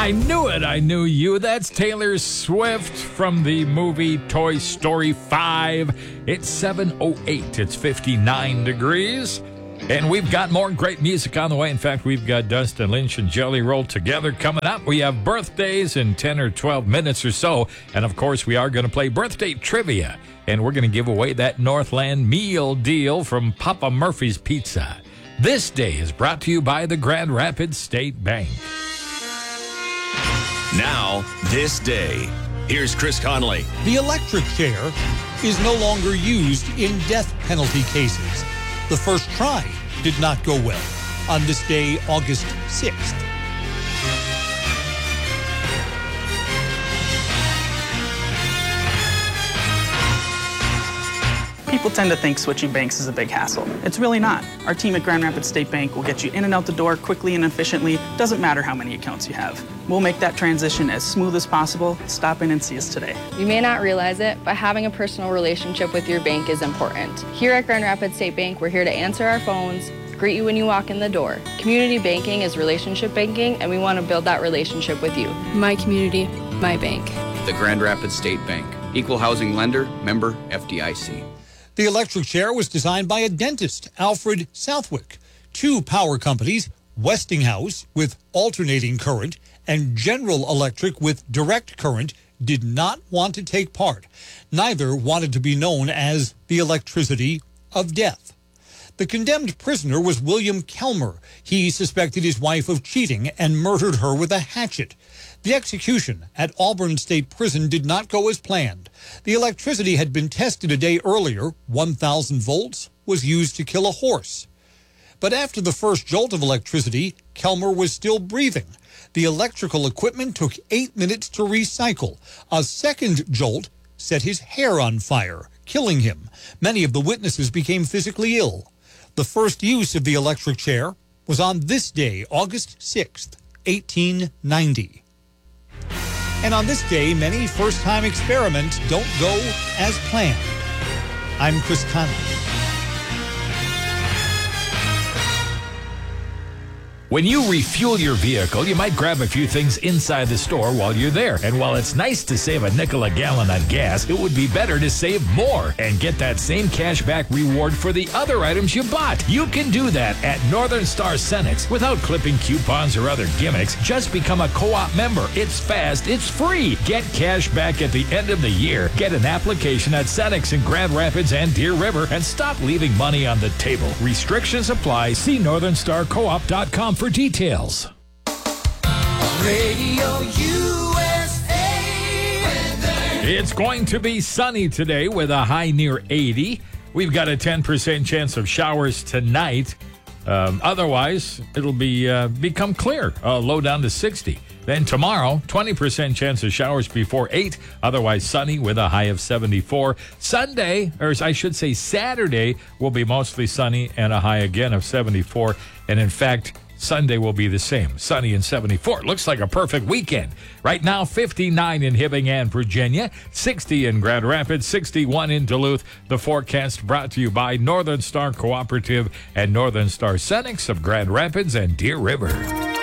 I knew it. I knew you. That's Taylor Swift from the movie Toy Story 5. It's 7:08. It's 59 degrees. And we've got more great music on the way. In fact, we've got Dustin Lynch and Jelly Roll Together coming up. We have birthdays in 10 or 12 minutes or so. And, of course, we are going to play birthday trivia. And we're going to give away that Northland meal deal from Papa Murphy's Pizza. This day is brought to you by the Grand Rapids State Bank. Now, this day. Here's Chris Conley. The electric chair is no longer used in death penalty cases. The first try did not go well on this day, August 6th. People tend to think switching banks is a big hassle. It's really not. Our team at Grand Rapids State Bank will get you in and out the door quickly and efficiently. Doesn't matter how many accounts you have. We'll make that transition as smooth as possible. Stop in and see us today. You may not realize it, but having a personal relationship with your bank is important. Here at Grand Rapids State Bank, we're here to answer our phones, greet you when you walk in the door. Community banking is relationship banking, and we want to build that relationship with you. My community, my bank. The Grand Rapids State Bank. Equal housing lender, member FDIC. The electric chair was designed by a dentist, Alfred Southwick. Two power companies, Westinghouse with alternating current and General Electric with direct current, did not want to take part. Neither wanted to be known as the electricity of death. The condemned prisoner was William Kelmer. He suspected his wife of cheating and murdered her with a hatchet. The execution at Auburn State Prison did not go as planned. The electricity had been tested a day earlier. 1,000 volts was used to kill a horse. But after the first jolt of electricity, Kelmer was still breathing. The electrical equipment took 8 minutes to recycle. A second jolt set his hair on fire, killing him. Many of the witnesses became physically ill. The first use of the electric chair was on this day, August 6th, 1890. And on this day, many first-time experiments don't go as planned. I'm Chris Conley. When you refuel your vehicle, you might grab a few things inside the store while you're there. And while it's nice to save a nickel a gallon on gas, it would be better to save more and get that same cashback reward for the other items you bought. You can do that at Northern Star Cenex without clipping coupons or other gimmicks. Just become a co-op member. It's fast. It's free. Get cash back at the end of the year. Get an application at Cenex in Grand Rapids and Deer River and stop leaving money on the table. Restrictions apply. See NorthernStarCoop.com for details. Radio USA. It's going to be sunny today with a high near 80. We've got a 10% chance of showers tonight. Otherwise, it'll become clear, low down to 60. Then tomorrow, 20% chance of showers before 8. Otherwise, sunny with a high of 74. Sunday, or I should say Saturday, will be mostly sunny and a high again of 74. And in fact, Sunday will be the same, sunny and 74. Looks like a perfect weekend. Right now, 59 in Hibbing and Virginia, 60 in Grand Rapids, 61 in Duluth. The forecast brought to you by Northern Star Cooperative and Northern Star Cenex of Grand Rapids and Deer River.